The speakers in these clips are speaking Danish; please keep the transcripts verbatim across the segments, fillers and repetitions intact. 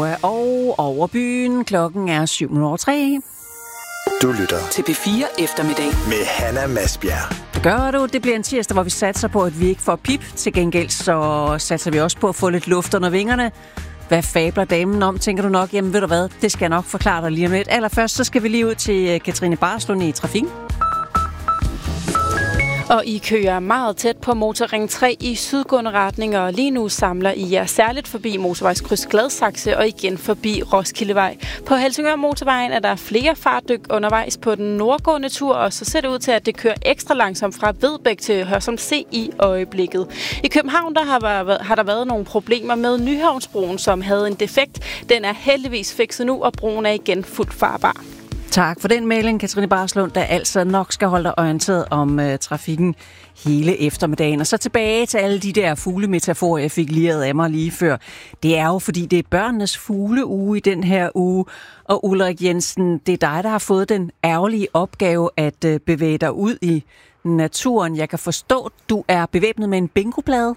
Og over byen. Klokken er syv minutter tre. Du lytter til P fire eftermiddag med Hanna Masbjerg. Det gør du. Det bliver en tirsdag, hvor vi satser på, at vi ikke får pip. Til gengæld så satser vi også på at få lidt luft under vingerne. Hvad fabler damen om, tænker du nok? Jamen ved du hvad, det skal jeg nok forklare dig lige om lidt. Allerførst så skal vi lige ud til Katrine Barslund i trafikken. Og I kører meget tæt på motorring tre i sydgående retning, og lige nu samler I jer særligt forbi motorvejskryds Gladsaxe og igen forbi Roskildevej. På Helsingør Motorvejen er der flere fartdyk undervejs på den nordgående tur, og så ser det ud til, at det kører ekstra langsomt fra Vedbæk til Hørsholm C i øjeblikket. I København der har, har der været nogle problemer med Nyhavnsbroen, som havde en defekt. Den er heldigvis fikset nu, og broen er igen fuldt farbar. Tak for den melding, Katrine Barslund, der altså nok skal holde dig orienteret om uh, trafikken hele eftermiddagen. Og så tilbage til alle de der fuglemetaforer, jeg fik liret af mig lige før. Det er jo, fordi det er børnenes fugleuge i den her uge. Og Ulrik Jensen, det er dig, der har fået den ærgerlige opgave at uh, bevæge dig ud i naturen. Jeg kan forstå, at du er bevæbnet med en bingoplade.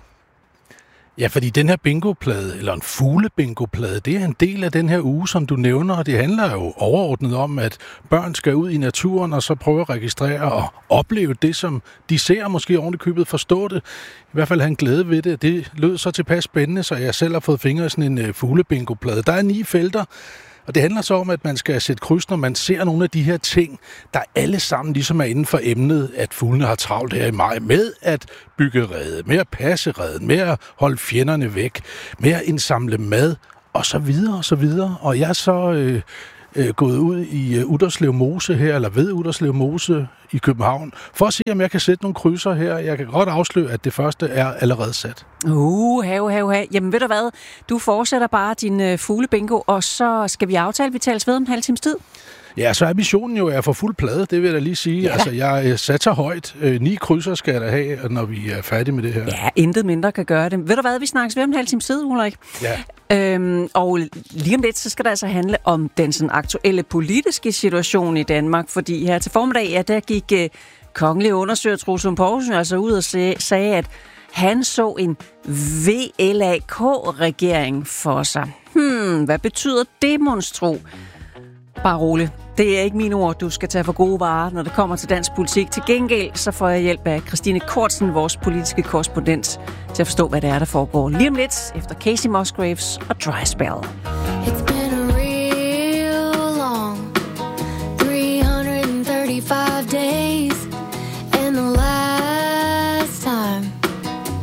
Ja, fordi den her bingoplade, eller en fuglebingoplade, det er en del af den her uge, som du nævner, og det handler jo overordnet om, at børn skal ud i naturen og så prøve at registrere og opleve det, som de ser, og måske oven i købet forstå det. I hvert fald have en glæde ved det. Det lød så tilpas spændende, så jeg selv har fået fingre i sådan en fuglebingoplade. Der er ni felter, og det handler så om, at man skal sætte kryds, når man ser nogle af de her ting, der alle sammen ligesom er inden for emnet, at fuglene har travlt her i maj, med at bygge rede, med at passe reden, med at holde fjenderne væk, med at indsamle mad, og så videre, og så videre. Og jeg er så øh, øh, gået ud i uh, Utterslev Mose her, eller ved Utterslev Mose i København, for at se, om jeg kan sætte nogle krydser her. Jeg kan godt afsløre, at det første er allerede sat. Uh, have, have, have. Jamen ved du hvad, du fortsætter bare din uh, fuglebingo, og så skal vi aftale, vi tales ved om en halv times tid. Ja, så er missionen jo at få fuld plade, det vil jeg da lige sige. Ja. Altså, jeg satser højt. Øh, ni krydser skal jeg da have, når vi er færdige med det her. Ja, intet mindre kan gøre det. Ved du hvad, vi snakkes ved om en halv times tid, Ulrik? Ja. Øhm, og lige om lidt, så skal der altså handle om den sådan aktuelle politiske situation i Danmark, fordi her til formiddag, ja, der gik øh, kongelig undersøger Troels Lund Poulsen altså ud og sag, sagde, at han så en V L A K-regering for sig. Hmm, hvad betyder det, monstro? Bare rolig. Det er ikke mine ord, du skal tage for gode varer, når det kommer til dansk politik. Til gengæld så får jeg hjælp af Christine Kortsen, vores politiske korrespondent, til at forstå, hvad det er, der foregår. Lige om lidt efter Casey Musgraves og Dry Spell. It's been a real long three hundred thirty-five days.